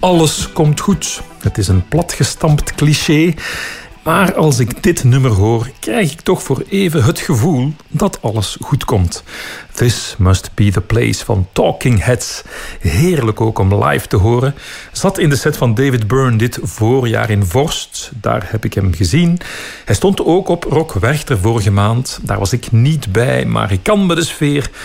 Alles komt goed. Het is een platgestampt cliché. Maar als ik dit nummer hoor, krijg ik toch voor even het gevoel dat alles goed komt. This Must Be The Place van Talking Heads. Heerlijk ook om live te horen. Zat in de set van David Byrne dit voorjaar in Vorst. Daar heb ik hem gezien. Hij stond ook op Rock Werchter vorige maand. Daar was ik niet bij, maar ik kan me de sfeer